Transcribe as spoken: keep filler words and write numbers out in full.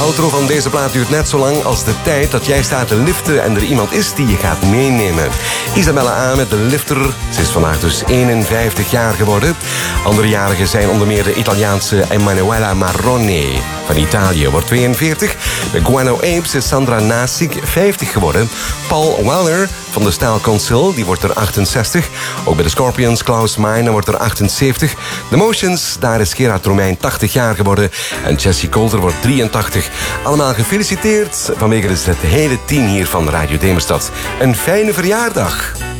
outro van deze plaat duurt net zo lang als de tijd dat jij staat te liften en er iemand is die je gaat meenemen. Isabella A. met de lifter. Ze is vandaag dus eenenvijftig jaar geworden. Andere jarigen zijn onder meer de Italiaanse Emanuela Marrone van Italië, wordt tweeënveertig. De Guano Apes is Sandra Nasik, vijftig geworden. Paul Weller van de Style Council, die wordt er achtenzestig. Ook bij de Scorpions, Klaus Meine wordt er achtenzeventig. The Motions, daar is Gerard Romein tachtig jaar geworden. En Jessie Coulter wordt drieëntachtig. Allemaal gefeliciteerd vanwege dus het hele team hier van Radio Demerstad. Een fijne verjaardag.